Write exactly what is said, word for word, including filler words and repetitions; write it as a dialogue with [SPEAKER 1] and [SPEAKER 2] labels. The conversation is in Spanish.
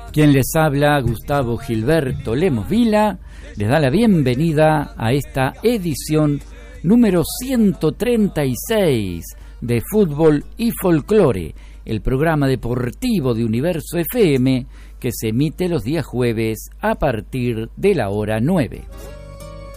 [SPEAKER 1] Quien les habla, Gustavo Gilberto Lemos Vila, les da la bienvenida a esta edición número ciento treinta y seis de Fútbol y Folclore, el programa deportivo de Universo F M que se emite los días jueves a partir de la hora nueve.